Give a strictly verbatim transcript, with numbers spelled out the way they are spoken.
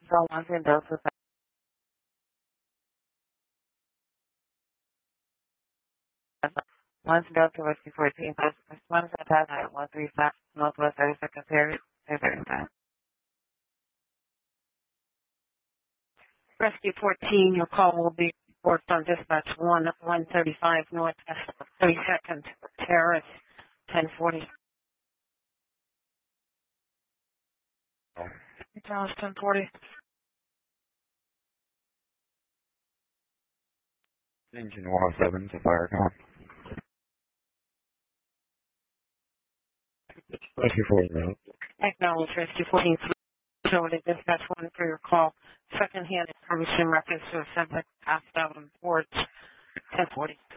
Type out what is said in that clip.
So once in Delta, once Delta Rescue fourteen, one Santana at one three five Northwest thirty-second Terrace, thirty-five. Rescue fourteen, your call will be worked on dispatch one, one thirty-five Northwest thirty-second Terrace, ten forty. Dallas ten forty. Engine one oh seven to Firecon. Rescue fourteen. Acknowledge Rescue fourteen. So to dispatch one for your call. Second-hand information records to a subject passed out on board ten forty.